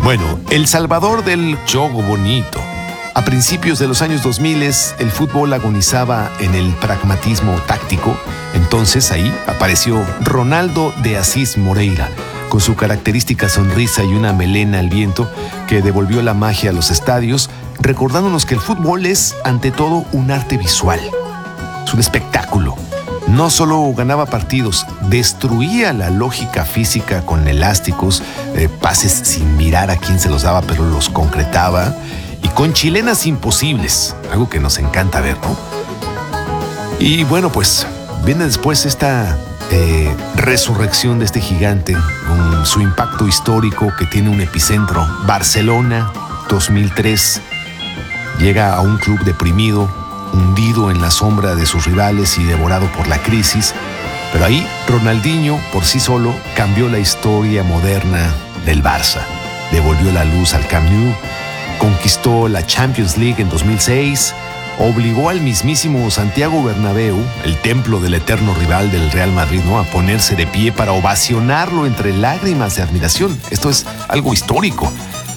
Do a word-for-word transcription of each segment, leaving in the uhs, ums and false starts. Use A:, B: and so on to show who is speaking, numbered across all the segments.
A: Bueno, el salvador del juego bonito. A principios de los años dos mil, el fútbol agonizaba en el pragmatismo táctico. Entonces ahí apareció Ronaldo de Asís Moreira, con su característica sonrisa y una melena al viento que devolvió la magia a los estadios, recordándonos que el fútbol es, ante todo, un arte visual. Es un espectáculo. No solo ganaba partidos, destruía la lógica física con elásticos, eh, pases sin mirar a quién se los daba, pero los concretaba, y con chilenas imposibles, algo que nos encanta ver, ¿no? Y bueno, pues viene después esta eh, resurrección de este gigante, con su impacto histórico que tiene un epicentro. Barcelona, dos mil tres, llega a un club deprimido, hundido en la sombra de sus rivales y devorado por la crisis, pero ahí Ronaldinho por sí solo cambió la historia moderna del Barça, devolvió la luz al Camp Nou, conquistó la Champions League en dos mil seis, obligó al mismísimo Santiago Bernabéu, el templo del eterno rival del Real Madrid, ¿no?, a ponerse de pie para ovacionarlo entre lágrimas de admiración. Esto es algo histórico.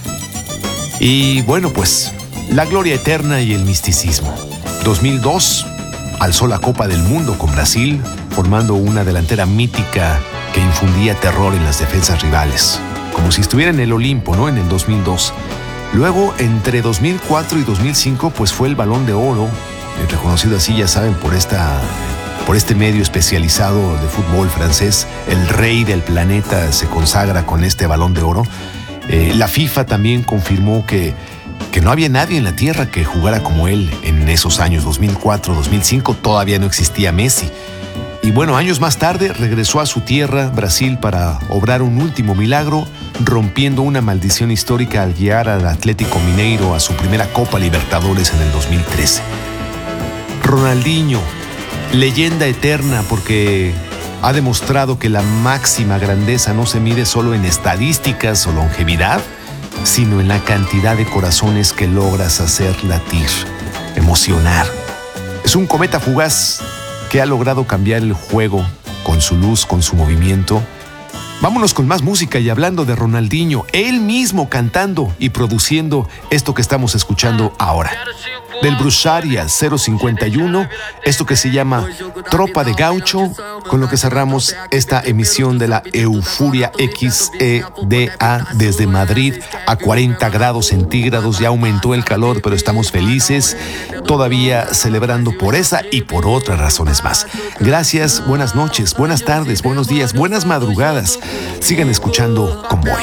A: Y bueno, pues la gloria eterna y el misticismo. dos mil dos alzó la Copa del Mundo con Brasil, formando una delantera mítica que infundía terror en las defensas rivales, como si estuviera en el Olimpo, ¿no?, en el dos mil dos. Luego, entre dos mil cuatro y dos mil cinco, pues fue el Balón de Oro, reconocido así, ya saben, por esta, por este medio especializado de fútbol francés. El rey del planeta se consagra con este Balón de Oro. Eh, la FIFA también confirmó que que no había nadie en la tierra que jugara como él en esos años, dos mil cuatro, dos mil cinco, todavía no existía Messi. Y bueno, años más tarde regresó a su tierra, Brasil, para obrar un último milagro, rompiendo una maldición histórica al guiar al Atlético Mineiro a su primera Copa Libertadores en el dos mil trece. Ronaldinho, leyenda eterna, porque ha demostrado que la máxima grandeza no se mide solo en estadísticas o longevidad, sino en la cantidad de corazones que logras hacer latir, emocionar. Es un cometa fugaz que ha logrado cambiar el juego con su luz, con su movimiento. Vámonos con más música, y hablando de Ronaldinho, él mismo cantando y produciendo esto que estamos escuchando ahora. Del Bruxaria cero cincuenta y uno, esto que se llama Tropa de Gaucho, con lo que cerramos esta emisión de la Euforia X E D A desde Madrid a cuarenta grados centígrados. Ya aumentó el calor, pero estamos felices, todavía celebrando por esa y por otras razones más. Gracias, buenas noches, buenas tardes, buenos días, buenas madrugadas. Sigan escuchando Convoy.